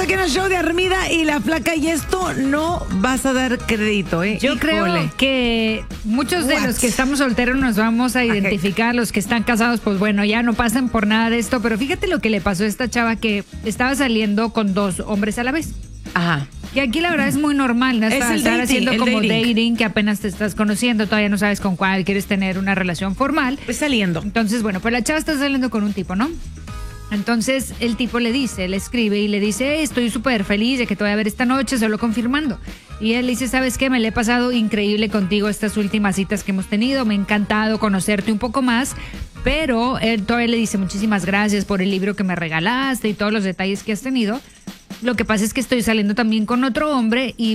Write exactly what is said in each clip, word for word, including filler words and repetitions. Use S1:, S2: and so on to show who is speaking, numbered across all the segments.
S1: aquí en el show de Armida y la Flaca, y esto no vas a dar crédito, ¿eh?
S2: Yo
S1: Híjole.
S2: creo que muchos de
S1: What?
S2: los que estamos solteros nos vamos a identificar,
S1: Okay.
S2: los que están casados, pues bueno, ya no pasan por nada de esto, pero fíjate lo que le pasó a esta chava que estaba saliendo con dos hombres a la vez.
S1: Ajá.
S2: Y aquí la verdad es muy normal, ¿no?
S1: Es
S2: Estar,
S1: el
S2: estar
S1: dating,
S2: haciendo
S1: el
S2: como
S1: dating.
S2: dating, que apenas te estás conociendo, todavía no sabes con cuál quieres tener una relación formal.
S1: Pues saliendo.
S2: Entonces, bueno, pues la chava está saliendo con un tipo, ¿no? Entonces el tipo le dice, le escribe y le dice, hey, estoy súper feliz de que te voy a ver esta noche, solo confirmando. Y él le dice, ¿sabes qué? Me le he pasado increíble contigo estas últimas citas que hemos tenido, me ha encantado conocerte un poco más, pero él todavía le dice, muchísimas gracias por el libro que me regalaste y todos los detalles que has tenido. Lo que pasa es que estoy saliendo también con otro hombre y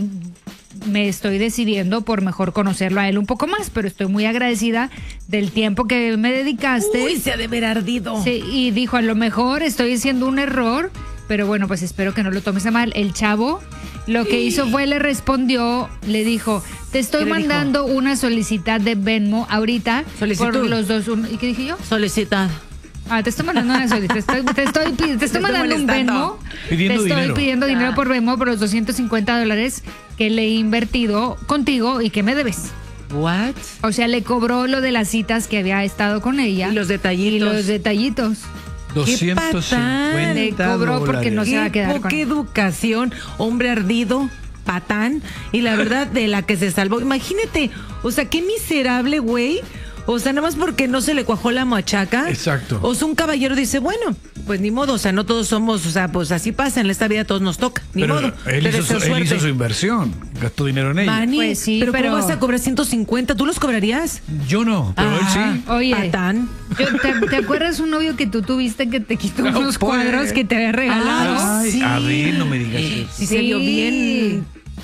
S2: me estoy decidiendo por mejor conocerlo a él un poco más, pero estoy muy agradecida del tiempo que me dedicaste.
S1: Uy, se ha de ver ardido.
S2: Sí, y dijo, a lo mejor estoy haciendo un error, pero bueno, pues espero que no lo tomes a mal. El chavo lo que hizo fue, le respondió, le dijo, te estoy
S1: ¿Qué le
S2: mandando una solicitud de Venmo ahorita.
S1: Solicitud.
S2: Por los dos. Un, ¿Y qué dije yo?
S1: Solicitad.
S2: Ah, te estoy mandando una solicitud. Te estoy, te estoy, te estoy, te estoy mandando un
S1: molestando.
S2: Venmo.
S3: Pidiendo
S2: te estoy
S3: dinero.
S2: pidiendo
S1: Ah.
S2: dinero por Venmo por los doscientos cincuenta dólares que le he invertido contigo y que me debes.
S1: What?
S2: O sea, le cobró lo de las citas que había estado con ella.
S1: Y los detallitos.
S2: Y los detallitos.
S3: doscientos cincuenta
S2: Le cobró porque no
S3: dólares.
S2: se va a
S1: Qué
S2: quedar con
S1: poca
S2: él.
S1: educación, hombre ardido, patán, y la verdad de la que se salvó. Imagínate, o sea, qué miserable, güey. O sea, nada más porque no se le cuajó la machaca.
S3: Exacto.
S1: O sea, un caballero dice, bueno, pues ni modo, o sea, no todos somos, o sea, pues así pasa, en esta vida a todos nos toca, ni
S3: Pero
S1: modo.
S3: él,
S1: Te
S3: hizo
S1: deseo
S3: su, él hizo
S1: suerte.
S3: su inversión, gastó dinero en ella.
S1: Manny,
S2: Pues sí,
S1: pero,
S2: pero-
S1: ¿cómo vas a cobrar ciento cincuenta? ¿Tú los cobrarías?
S3: Yo no, pero él
S1: Ah,
S3: sí.
S2: Oye,
S1: patán.
S2: yo- ¿te, te acuerdas un novio que tú tuviste que te quitó
S3: No,
S2: unos
S3: pues.
S2: cuadros que te había regalado?
S1: Ay,
S3: Ay,
S1: sí.
S3: a ver, no me digas eso.
S1: Sí, se vio bien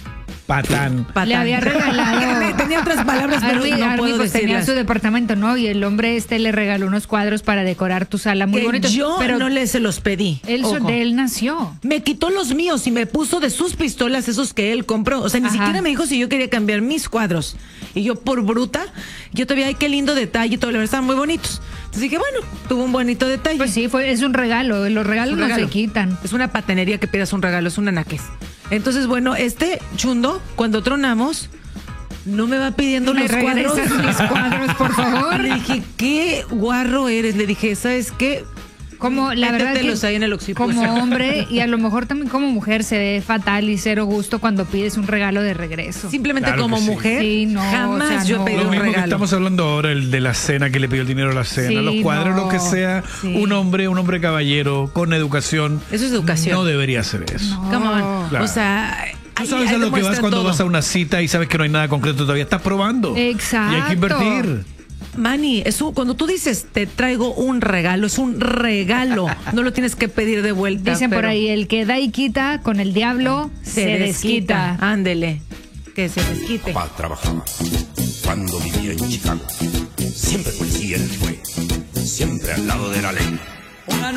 S3: Patán.
S1: patán.
S2: Le había regalado.
S1: Tenía otras palabras, pero
S2: Arby,
S1: no
S2: Arby,
S1: puedo
S2: pues tenía
S1: decirlas.
S2: su departamento, ¿no? Y el hombre este le regaló unos cuadros para decorar tu sala muy
S1: Que
S2: bonitos.
S1: yo
S2: pero
S1: no le se los pedí.
S2: él, so-
S1: Ojo.
S2: de él nació.
S1: Me quitó los míos y me puso de sus pistolas esos que él compró. O sea, ni
S2: Ajá.
S1: siquiera me dijo si yo quería cambiar mis cuadros. Y yo, por bruta, yo todavía, ay, qué lindo detalle y todo, la verdad, estaban muy bonitos. Entonces dije, bueno, tuvo un bonito detalle.
S2: Pues sí, fue, es un regalo. Los
S1: Es
S2: regalos
S1: un
S2: no
S1: regalo.
S2: se quitan.
S1: Es una patanería que pidas un regalo, es un anaquez. Entonces, bueno, este chundo, cuando tronamos, no me va pidiendo
S2: ¿Me
S1: los cuadros.
S2: regresas mis cuadros, por favor?
S1: Le dije, qué guarro eres. Le dije, ¿sabes qué?
S2: Como la verdad
S1: Métetelos
S2: que
S1: ahí en el occipucio.
S2: como hombre y a lo mejor también como mujer se ve fatal y cero gusto cuando pides un regalo de regreso.
S1: Simplemente
S3: Claro
S1: como
S3: que sí.
S1: mujer,
S2: Sí, no,
S1: jamás
S2: o sea,
S1: yo
S2: no.
S1: he pedido
S3: Lo
S1: un
S3: mismo que
S1: regalo.
S3: estamos hablando ahora, el de la cena, que le pidió el dinero a la cena,
S2: Sí,
S3: los cuadros,
S2: no.
S3: lo que sea,
S2: Sí.
S3: un hombre, un hombre caballero, con educación.
S1: Eso es educación.
S3: No debería hacer eso.
S2: No.
S1: Come on.
S3: Claro.
S1: O sea,
S3: Tú
S1: ahí-
S3: sabes
S1: ahí
S3: a lo que
S1: demuestra
S3: vas cuando
S1: todo.
S3: vas a una cita y sabes que no hay nada concreto todavía. Estás probando.
S2: Exacto.
S3: Y hay que invertir.
S1: Manny, eso, cuando tú dices te traigo un regalo, es un regalo. No lo tienes que pedir de vuelta.
S2: Dicen por
S1: pero
S2: ahí, el que da y quita, con el diablo se, desquita.
S1: Ándele, que se desquite.
S4: Papá trabajaba cuando vivía en Chicago. Siempre policía él fue, siempre al lado de la ley.